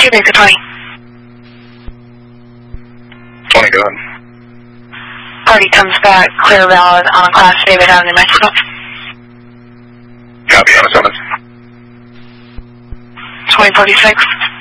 Baker 20. 20, go ahead. Party comes back, clear valid on Class David out in New Mexico. Copy, on a summons. 2046.